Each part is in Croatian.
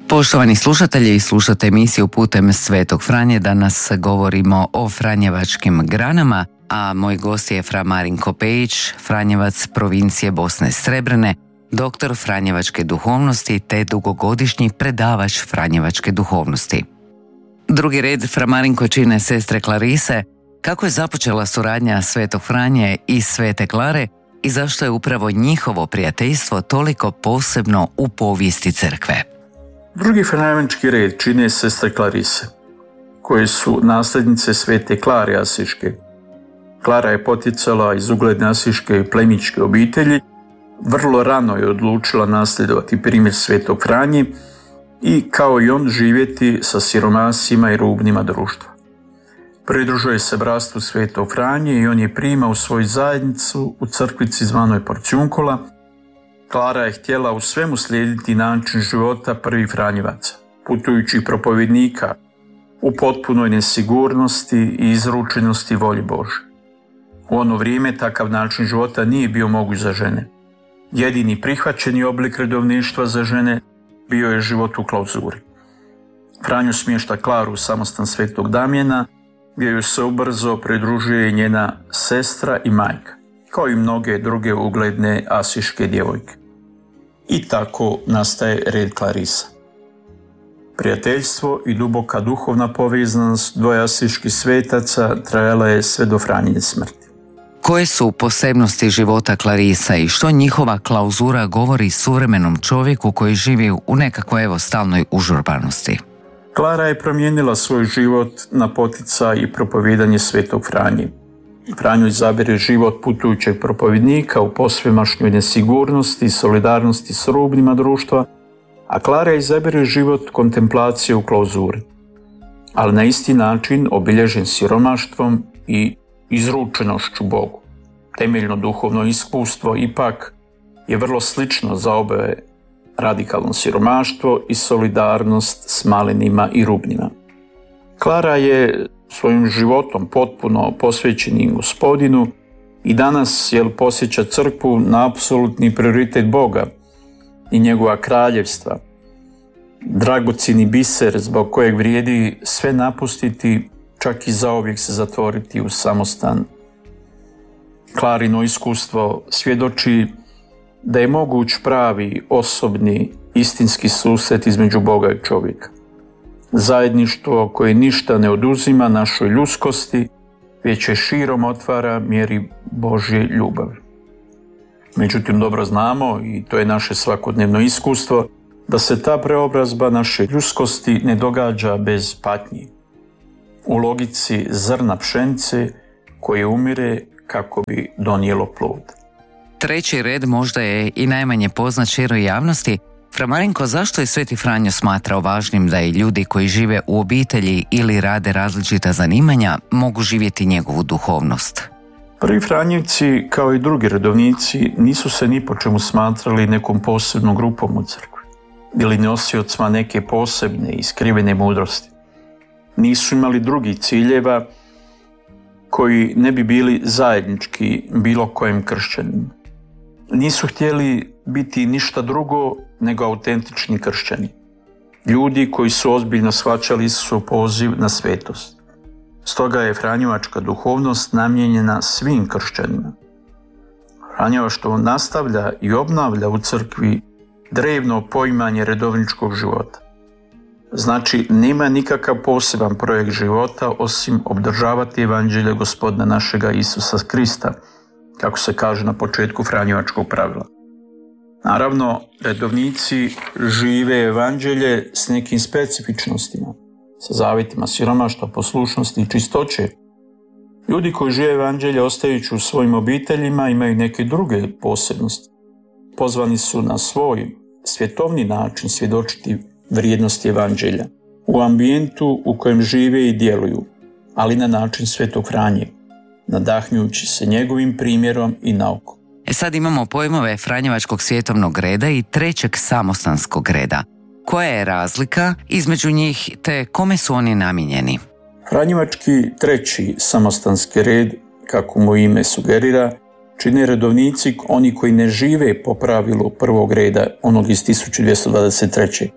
Poštovani slušatelji, slušate emisiju Putem Svetog Franje. Danas govorimo o franjevačkim granama, a moj gost je fra Marinko Pejić, franjevac provincije Bosne Srebrene, doktor franjevačke duhovnosti te dugogodišnji predavač franjevačke duhovnosti. Drugi red fra Marinko čine sestre Klarise. Kako je započela suradnja Svetog Franje i Svete Klare i zašto je upravo njihovo prijateljstvo toliko posebno u povijesti crkve? Drugi franjevački red čine sestre Klarise, koje su nasljednice Svete Klare Asiške. Klara je potjecala iz ugledne asiške i plemićke obitelji, vrlo rano je odlučila nasljedovati primjer Svetog Franje i kao i on živjeti sa siromasima i rubnima društva. Pridružuje se bratstvu Svetog Franje i on je prima u svoju zajednicu u crkvici zvanoj Porciunkola. Klara je htjela u svemu slijediti način života prvih franjevaca, putujućih propovjednika, u potpunoj nesigurnosti i izručenosti volji Božje. U ono vrijeme takav način života nije bio moguć za žene. Jedini prihvaćeni oblik redovništva za žene bio je život u klauzuri. Franjo smješta Klaru u samostan Svetog Damjena, gdje joj se ubrzo pridružuje i njena sestra i majka, kao i mnoge druge ugledne asiške djevojke. I tako nastaje red Klarisa. Prijateljstvo i duboka duhovna povezanost dvoje asiških svetaca trajala je sve do Franjine smrti. Koje su posebnosti života Klarisa i što njihova klauzura govori suvremenom čovjeku koji živi u nekakvoj stalnoj užurbanosti? Klara je promijenila svoj život na poticaj i propovijedanje Svetog Franje. Franjo izabire život putujućeg propovjednika u posvemašnjoj nesigurnosti i solidarnosti s rubnima društva, a Klara izabire život kontemplacije u klauzuri, ali na isti način obilježen siromaštvom i izručenošću Bogu. Temeljno duhovno iskustvo ipak je vrlo slično za obe: radikalno siromaštvo i solidarnost s malinima i rubnima. Klara je svojim životom potpuno posvećenim Gospodinu i danas posjeća crkvu na apsolutni prioritet Boga i njegova kraljevstva, dragocjeni biser zbog kojeg vrijedi sve napustiti, čak i zauvijek se zatvoriti u samostan. Klarino iskustvo svjedoči da je moguć pravi, osobni, istinski susret između Boga i čovjeka. Zajedništvo koje ništa ne oduzima našoj ljudskosti, već je širom otvara mjeri Božje ljubavi. Međutim, dobro znamo, i to je naše svakodnevno iskustvo, da se ta preobrazba naše ljudskosti ne događa bez patnji. U logici zrna pšenice koje umire kako bi donijelo plod. Treći red možda je i najmanje poznat široj javnosti. Fra Marinko, zašto je Sveti Franjo smatrao važnim da i ljudi koji žive u obitelji ili rade različita zanimanja mogu živjeti njegovu duhovnost? Prvi Franjevci, kao i drugi redovnici, nisu se ni po čemu smatrali nekom posebnom grupom u crkvi ili nosiocima neke posebne i skrivene mudrosti. Nisu imali drugih ciljeva koji ne bi bili zajednički bilo kojem kršćaninu. Nisu htjeli biti ništa drugo nego autentični kršćani. Ljudi koji su ozbiljno shvaćali Isusov poziv na svetost. Stoga je franjevačka duhovnost namijenjena svim kršćanima. Franjevaštvo nastavlja i obnavlja u crkvi drevno poimanje redovničkog života. Znači, nema nikakav poseban projekt života osim obdržavati evanđelje Gospodina našega Isusa Krista, kako se kaže na početku franjevačkog pravila. Naravno, redovnici žive evanđelje s nekim specifičnostima, sa zavjetima siromaštva, poslušnosti i čistoće. Ljudi koji žive evanđelje ostajući u svojim obiteljima imaju neke druge posebnosti. Pozvani su na svoj svjetovni način svjedočiti vrijednosti evanđelja u ambijentu u kojem žive i djeluju, ali na način Svetog Franje, nadahnjujući se njegovim primjerom i naukom. Sad imamo pojmove franjevačkog svjetovnog reda i trećeg samostanskog reda. Koja je razlika između njih te kome su oni namijenjeni? Franjevački treći samostanski red, kako mu ime sugerira, čine redovnici oni koji ne žive po pravilu prvog reda, onog iz 1223.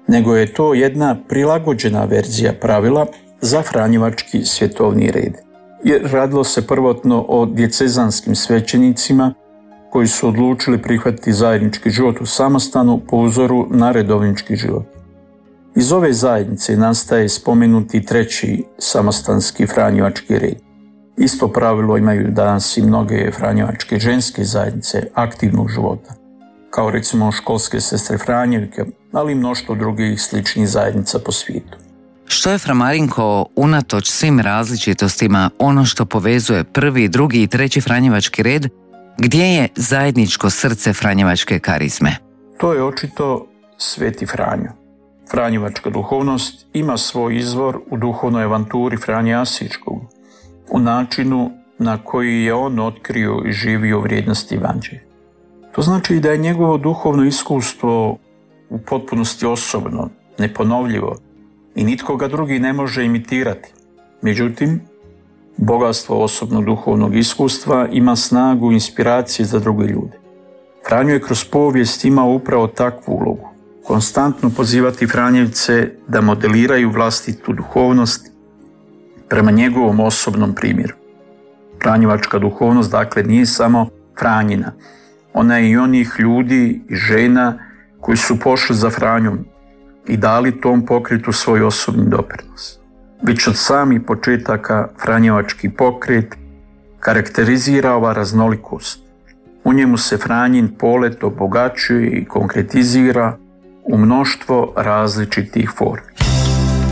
nego je to jedna prilagođena verzija pravila za franjevački svjetovni red. Jer radilo se prvotno o djecezanskim svećenicima koji su odlučili prihvatiti zajednički život u samostanu po uzoru na redovnički život. Iz ove zajednice nastaje spomenuti treći samostanski franjevački red. Isto pravilo imaju danas i mnoge franjevačke ženske zajednice aktivnog života, kao recimo školske sestre Franjevke, ali i mnoštvo drugih sličnih zajednica po svijetu. Što je, fra Marinko, unatoč svim različitostima ono što povezuje prvi, drugi i treći franjevački red, gdje je zajedničko srce franjevačke karizme? To je očito Sveti Franjo. Franjevačka duhovnost ima svoj izvor u duhovnoj avanturi Franje Asiškog, u načinu na koji je on otkrio i živio vrijednosti evanđelja. To znači da je njegovo duhovno iskustvo u potpunosti osobno, neponovljivo i nitko ga drugi ne može imitirati. Međutim, bogatstvo osobnog duhovnog iskustva ima snagu inspiracije za druge ljude. Franjo je kroz povijest imao upravo takvu ulogu. Konstantno pozivati Franjevce da modeliraju vlastitu duhovnost prema njegovom osobnom primjeru. Franjevačka duhovnost, dakle, nije samo Franjina. Ona je i onih ljudi i žena koji su pošli za Franjom i dali tom pokretu svoj osobni doprinos. Već od samih početaka franjevački pokret karakterizira ova raznolikost. U njemu se Franjin polet obogaćuje i konkretizira u mnoštvo različitih formi.